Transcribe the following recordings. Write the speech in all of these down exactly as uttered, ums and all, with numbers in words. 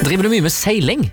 Driver du mye med seiling?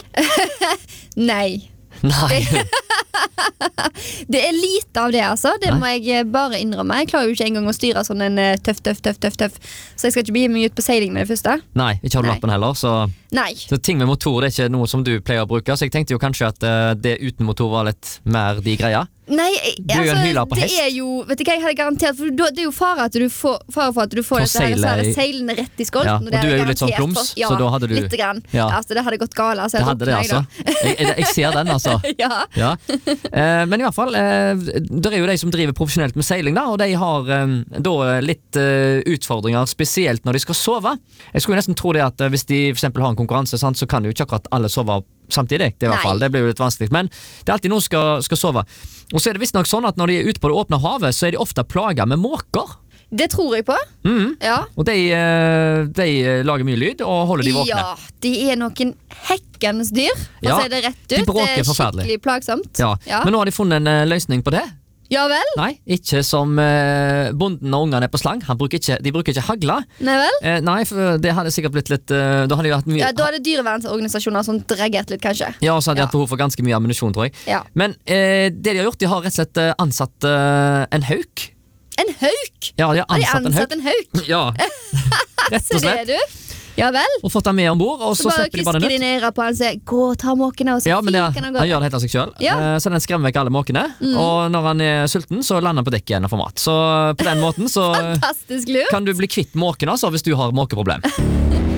Nei. Nei. Det er lite av det, altså. Det Nei. må jeg bare innrømme. Jeg klarer jo ikke engang å styre sånn en eh, tøff, tøff, tøff, tøff, tøff. Så jeg skal ikke begi meg ut på seiling med det første. Nei, ikke har du Nei. lappen heller, så, Nei. så ting med motor det er ikke noe som du pleier å bruke, så jeg tenkte jo kanskje at eh, det uten motor var litt mer de greia. Nei, Du er jo en hyler på det hest. er jo, vet du hva jeg hadde garantert, for da- det er jo fare, at du får, fare for at du får Får dette her, så er seile det i- seilende rett i skolten. Ja, og og det du hadde er jo jeg litt sånn garantert plums, fått. Ja, så da hadde du- litt grann. Ja. Altså, det hadde gått galt. Altså, Det hadde det, altså. Jeg, jeg, jeg ser den, altså. Ja. Ja. Eh, men i hvert fall, eh, det er jo de som driver profesjonelt med seiling, da, og de har eh, da litt eh, utfordringer, spesielt når de skal sove. Jeg skulle nesten tro det at eh, hvis de for eksempel har en konkurranse, sant, så kan jo ikke akkurat alle sove samtidig. Det, er i hvert Nei. fall, det blir jo litt vanskelig, men det er alltid noen som skal, skal sove. Og så er det visst nok sånn at når de er ute på det åpne havet, så er de ofte plaget med måker. Det tror jeg på. Mhm. Ja. Og de, eh, de lager mye lyd og holder de våkne. Ja, de er noen hekkende dyr, for Ja, å si det rett ut. de bråker det er forferdelig. skikkelig plagsomt. Ja. Ja. Men nå har de funnet en eh, løsning på det. Ja vel? Nei, ikke som eh, bonden og ungene er på slang. Han bruker ikke, de bruker ikke hagla. Nei vel? Eh, nei, for det hadde sikkert blitt litt eh, Da hadde de hatt mye Ja, da er det dyrevernsorganisasjoner som reagert litt, kanskje. Ja, så hadde de Ja. hatt behov for ganske mye ammunisjon, tror jeg. Ja. Men eh, det de har gjort, de har rett og slett eh, ansatt eh, en hauk. En hauk! Ja, de har Har de ansatt, ansatt en en hauk? hauk. Ja, rett Se og slett. det, du. Ja vel? Og fått han med om bord, og Så så bare slipper de bare kvisker de den ut. ned på han og sier 'gå og ta måkene', og så Ja, men det, fyker han av han gårde. gjør det helt av seg sjøl. Ja. Mm. Så den skremmer vekk alle måkene. Og når han er sulten, så lander han på dekk igjen og får mat. Så på den måten så Fantastisk lurt. kan du bli kvitt måkene altså, hvis du har måkeproblem.